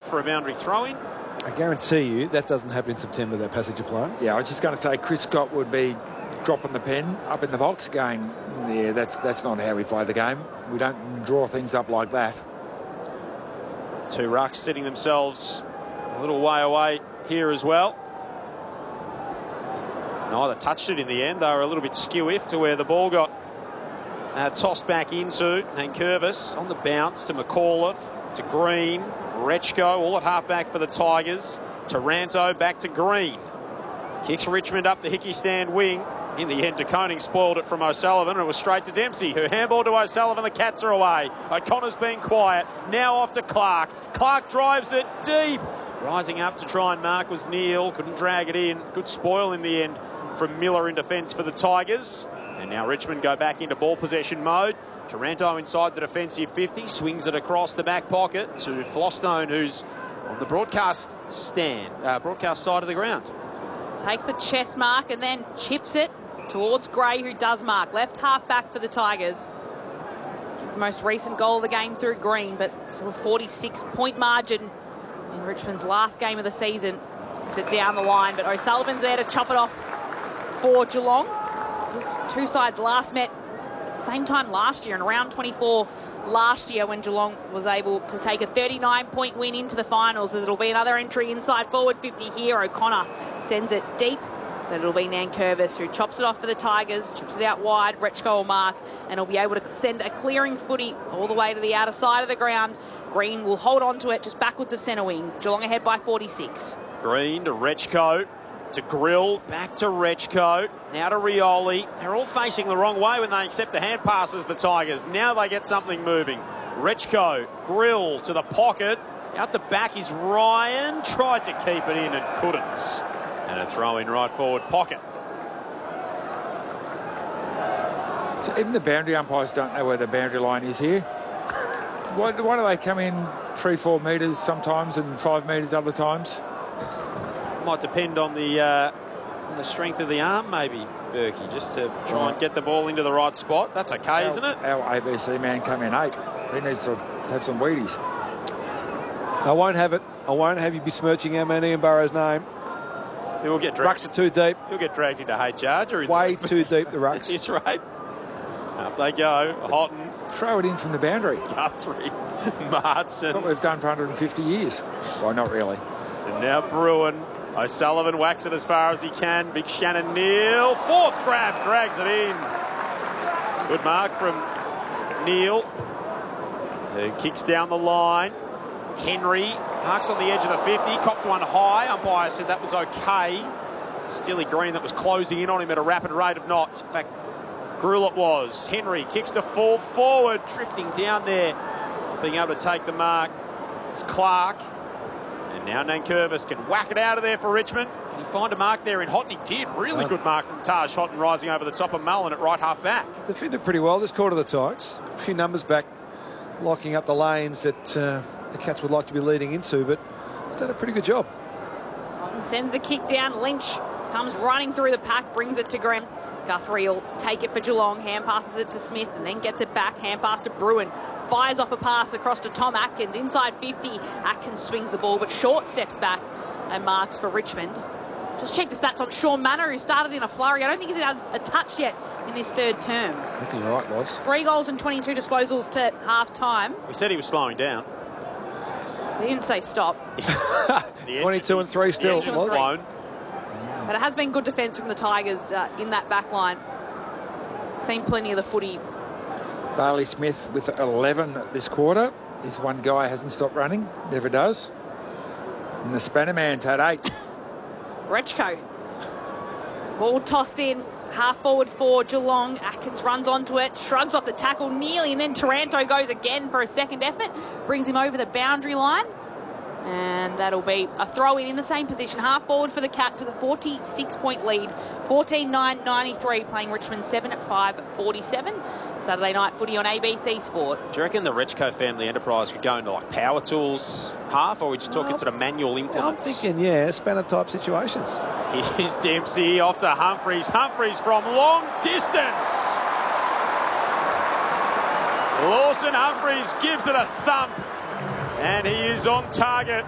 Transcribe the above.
for a boundary throw-in. I guarantee you that doesn't happen in September, that passage of play. Yeah, I was just going to say Chris Scott would be dropping the pen up in the box going, yeah, that's not how we play the game. We don't draw things up like that. Two rucks sitting themselves a little way away here as well. Neither touched it in the end. They were a little bit skew-if to where the ball got tossed back into Nankervis on the bounce to McAuliffe, to Green, Rechko, all at half-back for the Tigers. Taranto back to Green. Kicks Richmond up the Hickey stand wing. In the end, De Koning spoiled it from O'Sullivan, and it was straight to Dempsey, who handball to O'Sullivan. The Cats are away. O'Connor's been quiet. Now off to Clark. Clark drives it deep. Rising up to try and mark was Neal. Couldn't drag it in. Good spoil in the end from Miller in defence for the Tigers. And now Richmond go back into ball possession mode. Taranto inside the defensive 50. Swings it across the back pocket to Flostone, who's on the broadcast stand, broadcast side of the ground. Takes the chest mark and then chips it towards Gray, who does mark. Left half back for the Tigers. The most recent goal of the game through Green, but it's a 46-point margin in Richmond's last game of the season. Is it down the line, but O'Sullivan's there to chop it off for Geelong. These two sides last met at the same time last year in round 24 last year when Geelong was able to take a 39-point win into the finals. It'll be another entry inside forward 50 here. O'Connor sends it deep, but it'll be Nankervis who chops it off for the Tigers, chips it out wide. Rechko will mark, and he'll be able to send a clearing footy all the way to the outer side of the ground. Green will hold on to it just backwards of centre wing. Geelong ahead by 46. Green to Rechko, to Grill, back to Rechko, now to Rioli. They're all facing the wrong way when they accept the hand passes, the Tigers. Now they get something moving. Rechko, Grill to the pocket. Out the back is Ryan. Tried to keep it in and couldn't. And a throw in right forward pocket. So even the boundary umpires don't know where the boundary line is here. Why do they come in 3-4 metres sometimes and 5 metres other times? Might depend on the strength of the arm, maybe, Berkey, just to try and get the ball into the right spot. That's okay, isn't it? Our ABC man come in 8. He needs to have some Wheaties. I won't have it. I won't have you besmirching our man Ian Burrows' name. He will get dragged. Rucks are too deep. He'll get dragged into hate charge. Way too deep, the rucks. That's right. Up they go. Houghton. Throw it in from the boundary. Guthrie. Martin. What we've done for 150 years. Well, not really. And now Bruin. O'Sullivan whacks it as far as he can. Big Shannon Neal. Fourth grab, drags it in. Good mark from Neal, who kicks down the line. Henry marks on the edge of the 50. Cocked one high. Umpire said that was okay. Steely Green that was closing in on him at a rapid rate of knots. In fact, Gruel it was. Henry kicks to full forward, drifting down there. Not being able to take the mark. It's Clark. And now Nankervis can whack it out of there for Richmond. Can he find a mark there in Houghton? He did. Really good mark from Taj Houghton, rising over the top of Mullen at right half back. Defended pretty well this quarter, the Tigers. A few numbers back, locking up the lanes that the Cats would like to be leading into, but done a pretty good job. Houghton sends the kick down. Lynch comes running through the pack, brings it to Graham. Guthrie will take it for Geelong, hand passes it to Smith and then gets it back, hand pass to Bruin. Fires off a pass across to Tom Atkins, inside 50. Atkins swings the ball, but short steps back and marks for Richmond. Just check the stats on Sean Manor, who started in a flurry. I don't think he's had a touch yet in this third term. Looking right, was. 3 goals and 22 disposals to half-time. We said he was slowing down. He didn't say stop. 22 and 3 still. Blown. But it has been good defence from the Tigers in that back line. Seen plenty of the footy. Bailey Smith with 11 this quarter. This one guy hasn't stopped running. Never does. And the Spanner man's had 8. Rechko. Ball tossed in. Half forward for Geelong. Atkins runs onto it. Shrugs off the tackle nearly. And then Taranto goes again for a second effort. Brings him over the boundary line. And that'll be a throw in the same position. Half forward for the Cats with a 46-point lead. 14-9-93, playing Richmond 7-5-47. Saturday night footy on ABC Sport. Do you reckon the Rechko family enterprise could go into like power tools half, or are we just talking sort of manual implements? I'm thinking, yeah, spanner type situations. Here's Dempsey off to Humphreys. Humphreys from long distance. Lawson Humphreys gives it a thump. And he is on target.